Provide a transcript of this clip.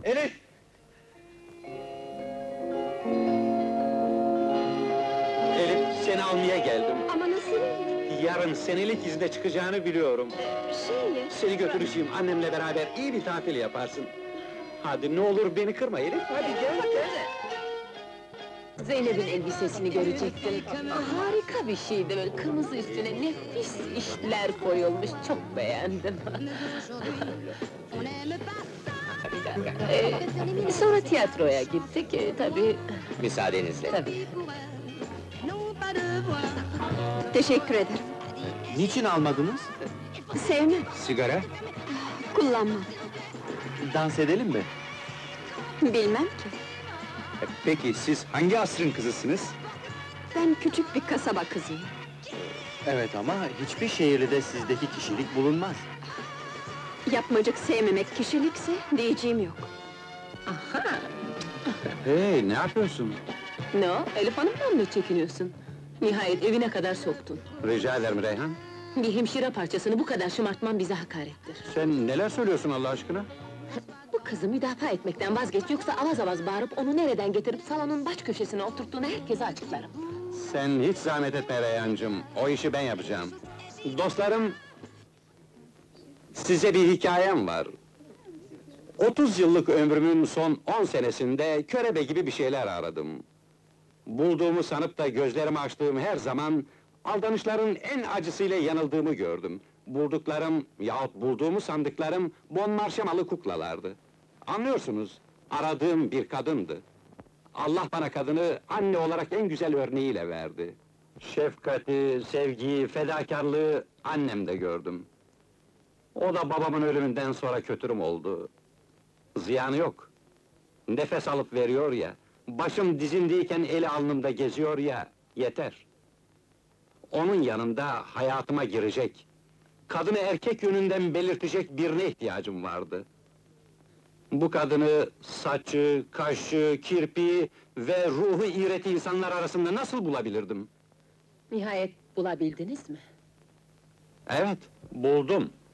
Elif! Elif, seni almaya geldim. Ama nasıl? Yarın senelik izne çıkacağını biliyorum. Şey... Seni götüreceğim, annemle beraber iyi bir tatil yaparsın. Hadi ne olur beni kırma Elif, hadi gel. Zeynep'in elbisesini görecektin. Harika bir şeydi, böyle kırmızı üstüne nefis işler koyulmuş, çok beğendim. Sonra tiyatroya gittik, tabii... Müsaadenizle. Tabii. Teşekkür ederim. Niçin almadınız? Sevmem, Sigara? kullanmam. Dans edelim mi? Bilmem ki. Peki, siz hangi asrın kızısınız? Ben küçük bir kasaba kızıyım. Evet ama hiçbir şehirde sizdeki kişilik bulunmaz. Yapmacık sevmemek kişilikse, diyeceğim yok. Hey, ne yapıyorsun? Ne o? Elif Hanım'dan mı çekiniyorsun? Nihayet evine kadar soktun. Rica ederim Reyhan. Bir hemşire parçasını bu kadar şımartman bize hakarettir. Sen neler söylüyorsun Allah aşkına? Bu kızı müdafaa etmekten vazgeç, yoksa avaz avaz bağırıp onu nereden getirip salonun baş köşesine oturttuğunu herkese açıklarım. Sen hiç zahmet etme Reyhancığım, o işi ben yapacağım. Dostlarım, size bir hikayem var. 30 yıllık ömrümün son 10 senesinde körebe gibi bir şeyler aradım. Bulduğumu sanıp da gözlerimi açtığım her zaman aldanışların en acısıyla yanıldığımı gördüm. Bulduklarım yahut bulduğumu sandıklarım bonmarşemalı kuklalardı. Anlıyorsunuz, aradığım bir kadındı. Allah bana kadını anne olarak en güzel örneğiyle verdi. Şefkati, sevgiyi, fedakarlığı annemde gördüm. O da babamın ölümünden sonra kötürüm oldu. Ziyanı yok. Nefes alıp veriyor ya, başım dizimdeyken eli alnımda geziyor ya, yeter. Onun yanında hayatıma girecek, kadını erkek yönünden belirtecek birine ihtiyacım vardı. Bu kadını saçı, kaşı, kirpiği ve ruhu iğreti insanlar arasında nasıl bulabilirdim? Nihayet bulabildiniz mi? Evet, buldum.